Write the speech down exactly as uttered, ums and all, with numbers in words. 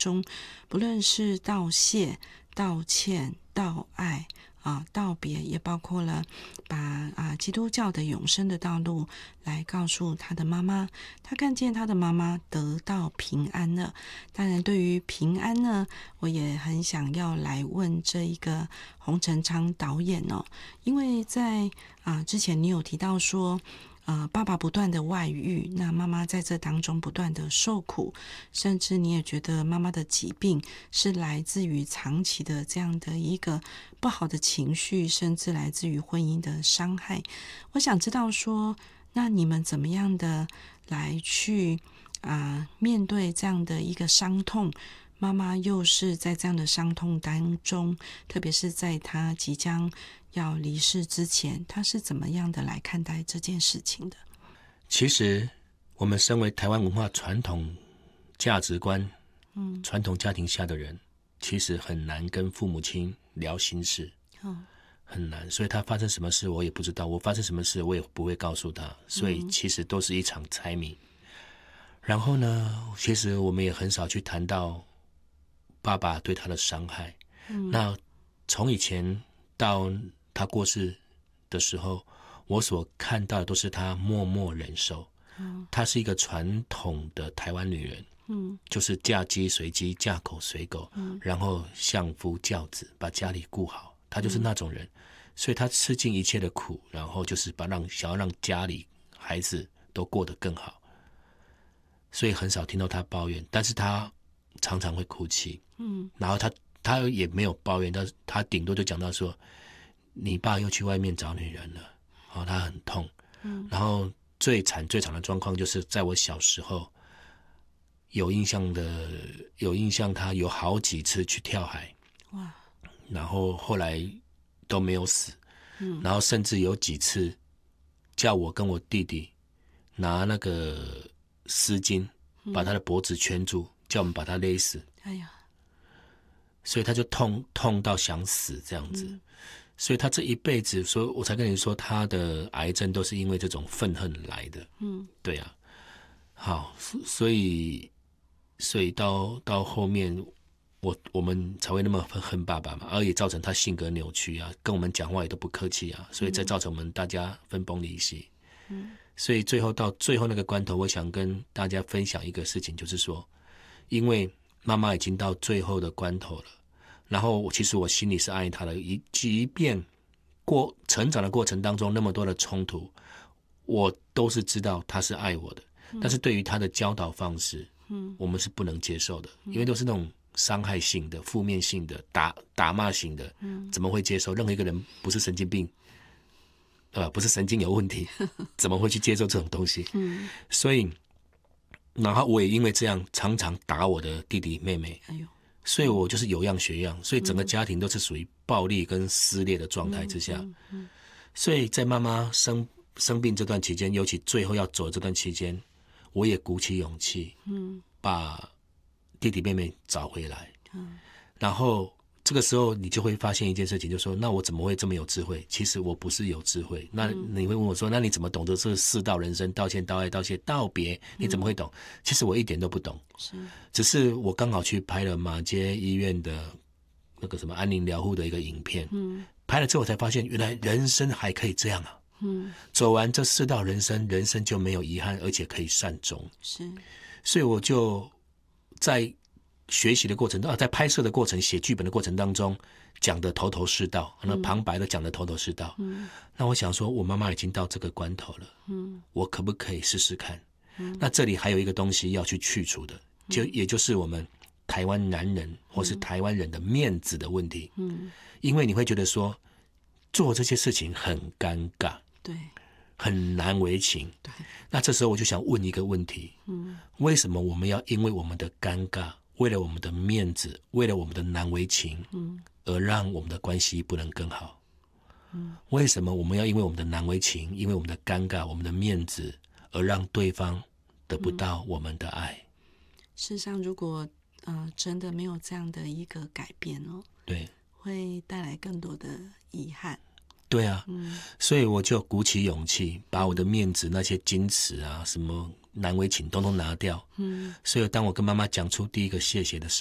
中，不论是道谢、道歉、道爱啊，道别，也包括了把啊基督教的永生的道路来告诉他的妈妈。他看见他的妈妈得到平安了。当然，对于平安呢，我也很想要来问这一个洪成昌导演哦，因为在啊之前你有提到说，呃，爸爸不断的外遇，那妈妈在这当中不断的受苦，甚至你也觉得妈妈的疾病是来自于长期的这样的一个不好的情绪，甚至来自于婚姻的伤害。我想知道说，那你们怎么样的来去啊、呃、面对这样的一个伤痛？妈妈又是在这样的伤痛当中，特别是在她即将要离世之前，她是怎么样的来看待这件事情的？ 其实我们身为台湾文化传统价值观、嗯，传统家庭下的人，其实很难跟父母亲聊心事，哦，很难。所以他发生什么事我也不知道，我发生什么事我也不会告诉他，所以其实都是一场猜谜。嗯、然后呢，其实我们也很少去谈到爸爸对他的伤害。嗯、那从以前到他过世的时候，我所看到的都是他默默忍受。嗯、她是一个传统的台湾女人，嗯，就是嫁鸡随鸡，嫁狗随狗，嗯，然后相夫教子，把家里顾好。她就是那种人，嗯、所以她吃尽一切的苦，然后就是把让想要让家里孩子都过得更好。所以很少听到她抱怨，但是她常常会哭泣。嗯，然后她她也没有抱怨，但是她顶多就讲到说，你爸又去外面找女人了，哦，她很痛。嗯，然后最惨最惨的状况就是在我小时候有印象的，有印象他有好几次去跳海，哇，然后后来都没有死。嗯，然后甚至有几次叫我跟我弟弟拿那个丝巾把他的脖子圈住，嗯、叫我们把他勒死。哎呀，所以他就痛痛到想死这样子。嗯，所以他这一辈子，所以我才跟你说，他的癌症都是因为这种愤恨来的。嗯，对啊。好，所以，所以到到后面，我我们才会那么恨爸爸嘛，而也造成他性格扭曲啊，跟我们讲话也都不客气啊，所以才造成我们大家分崩离析。嗯，所以最后到最后那个关头，我想跟大家分享一个事情，就是说，因为妈妈已经到最后的关头了。然后其实我心里是爱他的，即便过成长的过程当中那么多的冲突，我都是知道他是爱我的。嗯、但是对于他的教导方式，嗯，我们是不能接受的，因为都是那种伤害性的、负面性的、打打骂型的，嗯，怎么会接受？任何一个人不是神经病，呃，不是神经有问题，怎么会去接受这种东西？嗯，所以，然后我也因为这样常常打我的弟弟妹妹。哎呦。所以我就是有样学样，所以整个家庭都是属于暴力跟撕裂的状态之下。嗯嗯嗯、所以在妈妈生生病这段期间，尤其最后要走这段期间，我也鼓起勇气，嗯，把弟弟妹妹找回来。嗯，然后这个时候你就会发现一件事情，就是说，那我怎么会这么有智慧？其实我不是有智慧。那你会问我说，那你怎么懂得这四道人生：道歉、道爱、道谢、道别？你怎么会懂？嗯、其实我一点都不懂，是，只是我刚好去拍了马偕医院的那个什么安宁疗护的一个影片，嗯，拍了之后我才发现，原来人生还可以这样啊。嗯，走完这四道人生，人生就没有遗憾，而且可以善终。是，所以我就在学习的过程中，啊，在拍摄的过程、写剧本的过程当中，讲的头头是道，那旁白都讲的头头是道。嗯，那我想说，我妈妈已经到这个关头了，嗯，我可不可以试试看？嗯，那这里还有一个东西要去去除的，就也就是我们台湾男人或是台湾人的面子的问题。嗯，因为你会觉得说，做这些事情很尴尬，对，很难为情。对，那这时候我就想问一个问题：嗯，为什么我们要因为我们的尴尬？为了我们的面子，为了我们的难为情，嗯，而让我们的关系不能更好。嗯，为什么我们要因为我们的难为情，因为我们的尴尬，我们的面子，而让对方得不到我们的爱？嗯、 事实上，如果呃真的没有这样的一个改变哦， 对， 会带来更多的遗憾。 对啊，嗯，所以我就鼓起勇气，把我的面子、那些矜持啊，什么难为情，统统拿掉。嗯，所以当我跟妈妈讲出第一个谢谢的时候，